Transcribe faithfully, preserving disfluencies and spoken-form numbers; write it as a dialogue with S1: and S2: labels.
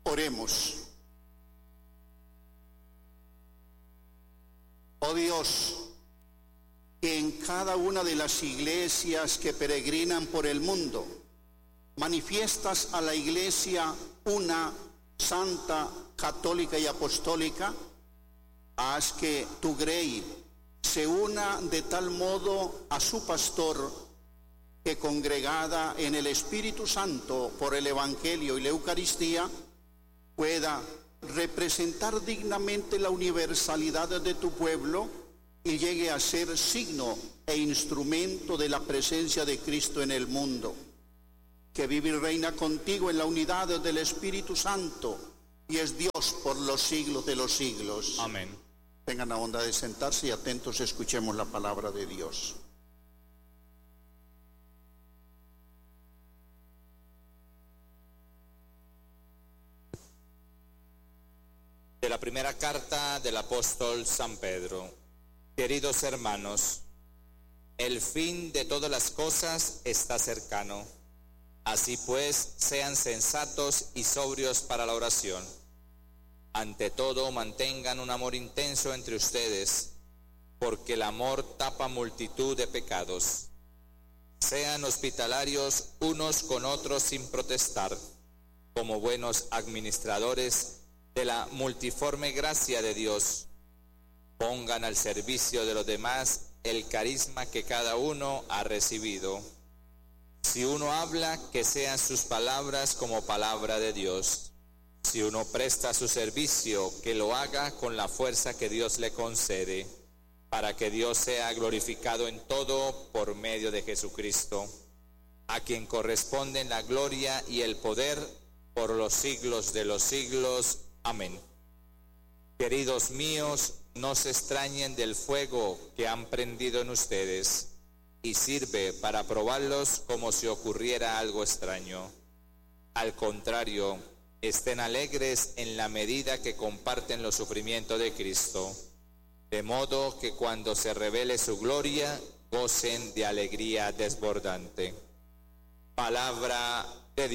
S1: Oremos. Oh Dios, que en cada una de las iglesias que peregrinan por el mundo, manifiestas a la iglesia una, santa, católica y apostólica, haz que tu grey se una de tal modo a su pastor, que congregada en el Espíritu Santo por el Evangelio y la Eucaristía, pueda representar dignamente la universalidad de tu pueblo y llegue a ser signo e instrumento de la presencia de Cristo en el mundo, que vive y reina contigo en la unidad del Espíritu Santo y es Dios por los siglos de los siglos.
S2: Amén.
S1: Tengan la bondad de sentarse y atentos escuchemos la palabra de Dios.
S2: De la primera carta del apóstol San Pedro. Queridos hermanos, el fin de todas las cosas está cercano. Así pues, sean sensatos y sobrios para la oración. Ante todo, mantengan un amor intenso entre ustedes, porque el amor tapa multitud de pecados. Sean hospitalarios unos con otros sin protestar, como buenos administradores de la multiforme gracia de Dios. Pongan al servicio de los demás el carisma que cada uno ha recibido. Si uno habla, que sean sus palabras como palabra de Dios. Si uno presta su servicio, que lo haga con la fuerza que Dios le concede, para que Dios sea glorificado en todo por medio de Jesucristo, a quien corresponden la gloria y el poder por los siglos de los siglos. Amén. Queridos míos, no se extrañen del fuego que han prendido en ustedes, y sirve para probarlos como si ocurriera algo extraño. Al contrario, estén alegres en la medida que comparten los sufrimientos de Cristo, de modo que cuando se revele su gloria, gocen de alegría desbordante. Palabra